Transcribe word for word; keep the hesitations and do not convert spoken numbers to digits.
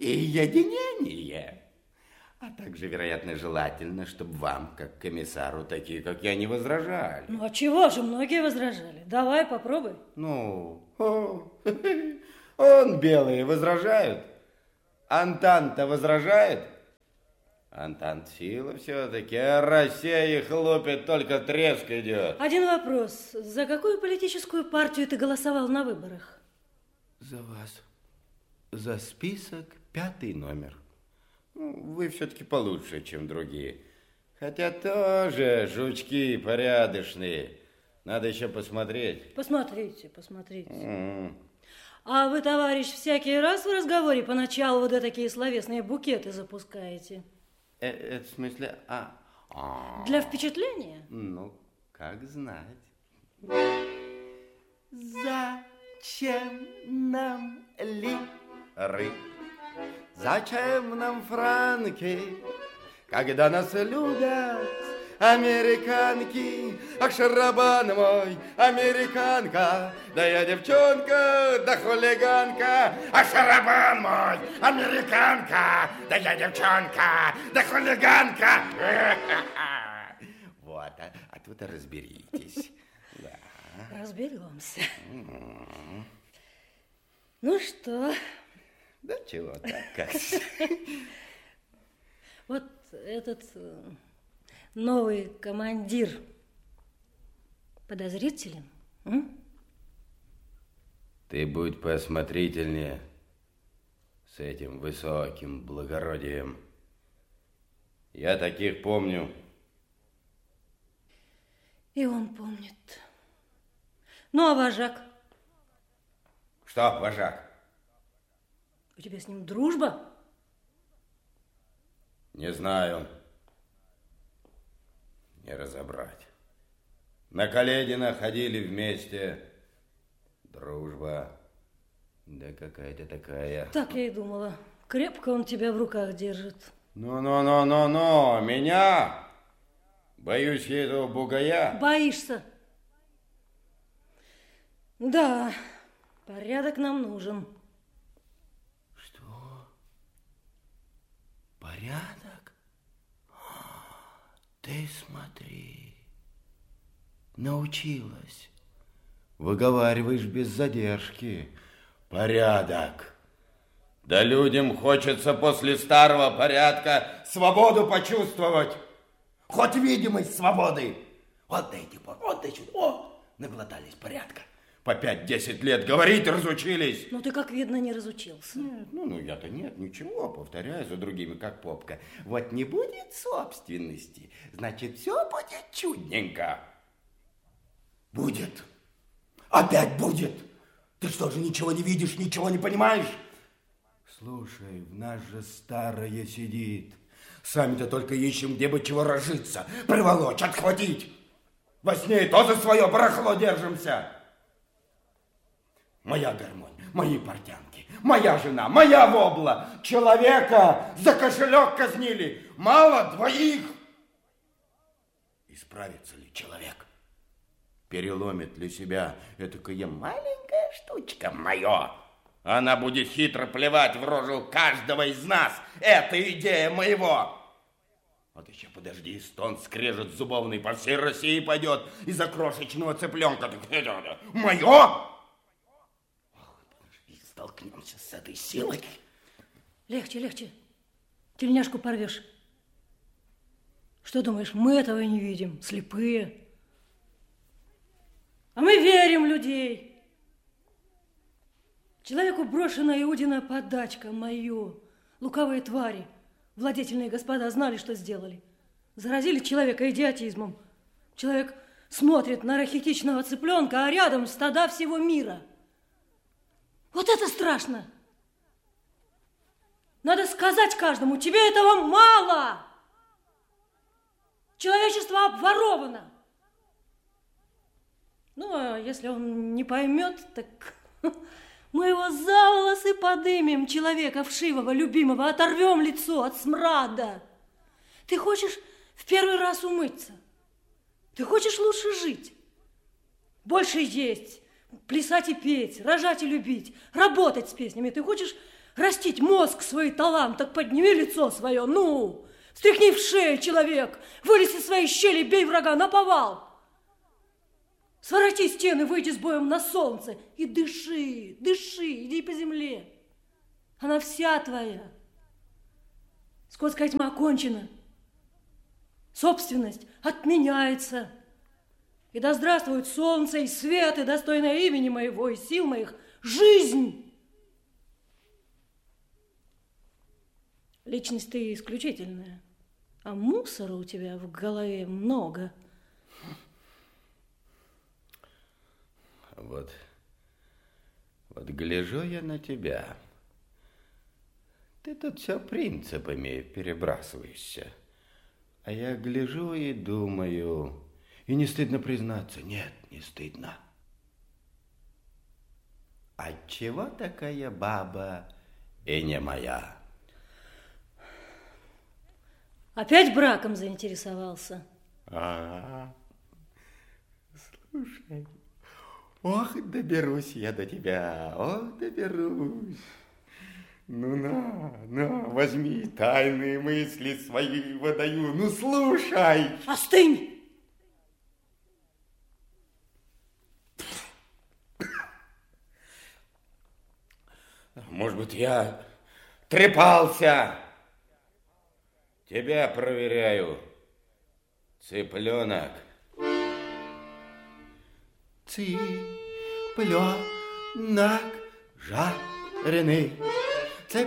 и единение. А также, вероятно, желательно, чтобы вам, как комиссару, такие, как я, не возражали. Ну, а чего же, многие возражали. Давай, попробуй. Ну, о, он, белые, возражают. Антанта возражает. Антант сила все-таки, а Россия их лупит, только треск идет. Один вопрос. За какую политическую партию ты голосовал на выборах? За вас. За список пятый номер. Ну, вы все-таки получше, чем другие. Хотя тоже жучки порядочные. Надо еще посмотреть. Посмотрите, посмотрите. Mm. А вы, товарищ, всякий раз в разговоре поначалу вот такие словесные букеты запускаете? Э, это в смысле... А, а, для впечатления? Ну, как знать. Зачем нам лиры? Зачем нам франки, когда нас любят американки? Ах, шарабан мой, американка, да я девчонка, да хулиганка. Ах, шарабан мой, американка, да я девчонка, да хулиганка. Вот, а, а тут разберитесь. Да. Разберемся. Ну что... Да чего так, как вот этот новый командир подозрителен? М? Ты будь поосмотрительнее с этим высоким благородием. Я таких помню. И он помнит. Ну, а вожак? Что, вожак? У тебя с ним дружба? Не знаю. Не разобрать. На Каледина ходили вместе. Дружба. Да какая-то такая. Так я и думала. Крепко он тебя в руках держит. Ну-ну-ну-ну-ну. Меня? Боюсь я этого бугая. Боишься? Да, порядок нам нужен. Порядок? Ты смотри, научилась. Выговариваешь без задержки. Порядок. Да людям хочется после старого порядка свободу почувствовать. Хоть видимость свободы. Вот до этих пор, вот до сюда. О, наглотались порядка. По пять-десять лет говорить разучились. Ну, ты, как видно, не разучился. Нет, ну, ну я-то нет, ничего, повторяю за другими, как попка. Вот не будет собственности, значит, все будет чудненько. Будет. Опять будет. Ты что же, ничего не видишь, ничего не понимаешь? Слушай, в нас же старое сидит. Сами-то только ищем, где бы чего разжиться, приволочь, отхватить. Во сне то за свое барахло держимся. Моя гармонь, мои портянки, моя жена, моя вобла. Человека за кошелек казнили. Мало двоих. Исправится ли человек? Переломит ли себя этакая маленькая штучка мое? Она будет хитро плевать в рожу каждого из нас. Это идея моего. Вот еще подожди, стон скрежет зубовный по всей России пойдет из-за крошечного цыпленка. Мое? Столкнемся с этой силой. Легче, легче. Тельняшку порвешь. Что думаешь, мы этого и не видим, слепые? А мы верим в людей. Человеку брошена Иудина подачка, мою. Лукавые твари, владетельные господа, знали, что сделали. Заразили человека идиотизмом. Человек смотрит на рахитичного цыпленка, а рядом стада всего мира. Вот это страшно. Надо сказать каждому, тебе этого мало. Человечество обворовано. Ну, а если он не поймет, так мы его за волосы подымем, человека вшивого, любимого, оторвем лицо от смрада. Ты хочешь в первый раз умыться? Ты хочешь лучше жить? Больше есть, плясать и петь, рожать и любить, работать с песнями. Ты хочешь растить мозг свой талант, так подними лицо свое, ну, стряхни в шею, человек, вылез из своей щели, бей врага наповал. Свороти стены, выйди с боем на солнце и дыши, дыши, иди по земле. Она вся твоя. Скотская тьма окончена. Собственность отменяется. И да здравствует солнце и свет, и достойное имени моего, и сил моих, жизнь. Личность ты исключительная, а мусора у тебя в голове много. Вот, вот гляжу я на тебя. Ты тут все принципами перебрасываешься. А я гляжу и думаю, и не стыдно признаться, нет, не стыдно. Отчего такая баба и не моя? Опять браком заинтересовался? А, слушай, ох, доберусь я до тебя, ох, доберусь. Ну, на, на, возьми, тайные мысли свои выдаю, ну, слушай. Остынь! Может быть, я трепался. Тебя проверяю, цыпленок. Цыпленок жареный.